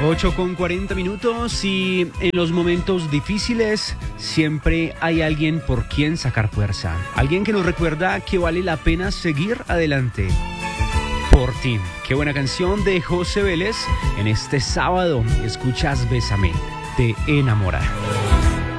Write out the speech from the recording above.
8:40 y en los momentos difíciles siempre hay alguien por quien sacar fuerza. Alguien que nos recuerda que vale la pena seguir adelante. Por ti. Qué buena canción de José Vélez. En este sábado escuchas Bésame, te enamora.